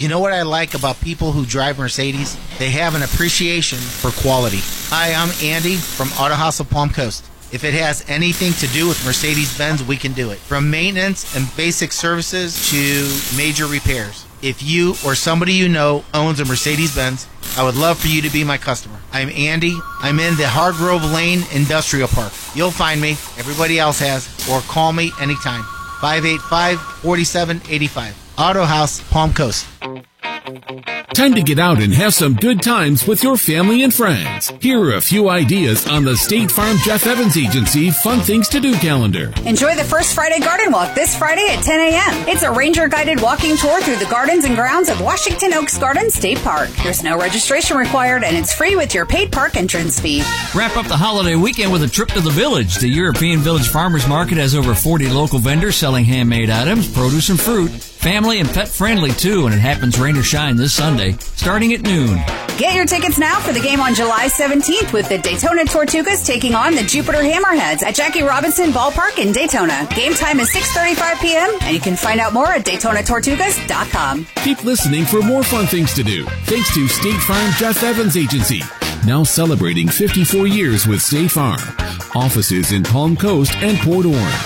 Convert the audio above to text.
You know what I like about people who drive Mercedes? They have an appreciation for quality. Hi, I'm Andy from Auto House of Palm Coast. If it has anything to do with Mercedes-Benz, we can do it. From maintenance and basic services to major repairs. If you or somebody you know owns a Mercedes-Benz, I would love for you to be my customer. I'm Andy. I'm in the Hargrove Lane Industrial Park. You'll find me. Everybody else has. Or call me anytime. 585-4785. Auto House, Palm Coast. Time to get out and have some good times with your family and friends. Here are a few ideas on the State Farm Jeff Evans Agency Fun Things to Do calendar. Enjoy the First Friday Garden Walk this Friday at 10 a.m. It's a ranger-guided walking tour through the gardens and grounds of Washington Oaks Garden State Park. There's no registration required, and it's free with your paid park entrance fee. Wrap up the holiday weekend with a trip to the Village. The European Village Farmers Market has over 40 local vendors selling handmade items, produce, and fruit. Family and pet friendly too, and it happens rain or shine this Sunday, starting at noon. Get your tickets now for the game on July 17th with the Daytona Tortugas taking on the Jupiter Hammerheads at Jackie Robinson Ballpark in Daytona. Game time is 6:35 p.m., and you can find out more at DaytonaTortugas.com. Keep listening for more fun things to do. Thanks to State Farm Jeff Evans Agency, now celebrating 54 years with State Farm. Offices in Palm Coast and Port Orange.